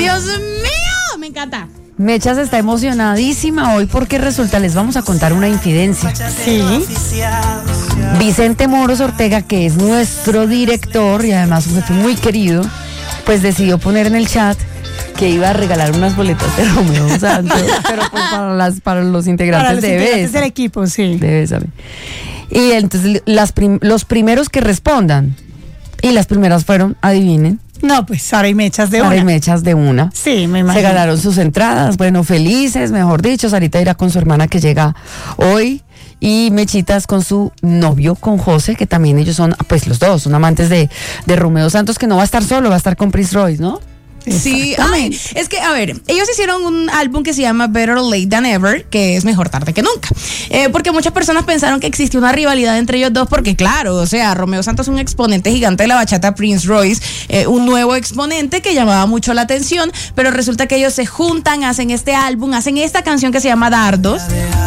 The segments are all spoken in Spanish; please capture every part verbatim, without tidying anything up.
Dios mío, me encanta. Mechas está emocionadísima hoy porque resulta, les vamos a contar una infidencia. Sí. Vicente Moros Ortega, que es nuestro director y además un jefe muy querido, pues decidió poner en el chat que iba a regalar unas boletas de Romeo Santos, pero pues para, las, para los integrantes, para los de integrantes Bésame. del equipo, sí. De Bésame. Y entonces las prim, los primeros que respondan, y las primeras fueron, adivinen. No, pues Sara y Mechas de Sara una. y Mechas de una. Sí, me imagino. Se ganaron sus entradas, bueno, felices, mejor dicho. Sarita irá con su hermana que llega hoy. Y Mechitas con su novio, con José, que también ellos son, pues los dos, son amantes de, de Romeo Santos, que no va a estar solo, va a estar con Prince Royce, ¿no? Sí, ay, es que, a ver, ellos hicieron un álbum que se llama Better Late Than Ever, que es mejor tarde que nunca. Eh, porque muchas personas pensaron que existía una rivalidad entre ellos dos, porque claro, o sea, Romeo Santos es un exponente gigante de la bachata, Prince Royce, eh, un nuevo exponente que llamaba mucho la atención, pero resulta que ellos se juntan, hacen este álbum, hacen esta canción que se llama Dardos,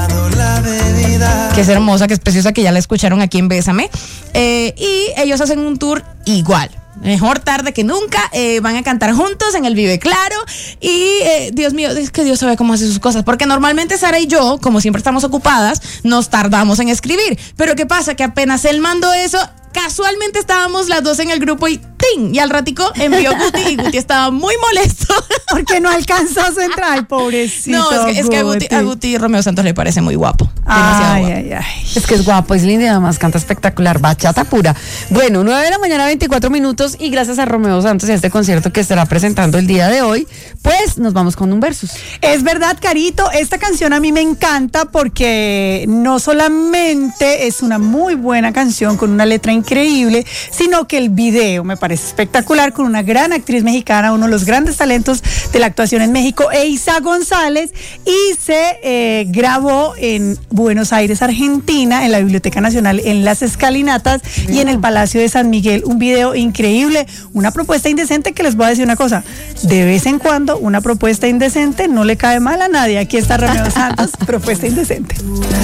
que es hermosa, que es preciosa, que ya la escucharon aquí en Bésame, eh, y ellos hacen un tour igual. Mejor tarde que nunca, eh, van a cantar juntos en el Vive Claro y eh, Dios mío, es que Dios sabe cómo hace sus cosas, porque normalmente Sara y yo, como siempre estamos ocupadas, nos tardamos en escribir, pero ¿qué pasa? Que apenas él mandó eso, casualmente estábamos las dos en el grupo y ¡ting! Y al ratico envió Guti y Guti estaba muy molesto. Porque no alcanzó su entrada, el pobrecito. No, es que, es que a, Guti, a Guti Romeo Santos le parece muy guapo. Ay, guapo. ay, ay. Es que es guapo, es lindo y además canta espectacular, bachata pura. Bueno, nueve de la mañana, veinticuatro minutos, y gracias a Romeo Santos y a este concierto que estará presentando el día de hoy, pues nos vamos con un versus. Es verdad, Carito, esta canción a mí me encanta porque no solamente es una muy buena canción con una letra increíble, sino que el video me parece espectacular, con una gran actriz mexicana, uno de los grandes talentos de la actuación en México, Eiza González, y se eh, grabó en Buenos Aires, Argentina, en la Biblioteca Nacional, en Las Escalinatas y en el Palacio de San Miguel. Un video increíble, una propuesta indecente que les voy a decir una cosa, de vez en cuando una propuesta indecente no le cae mal a nadie. Aquí está Romeo Santos, propuesta indecente.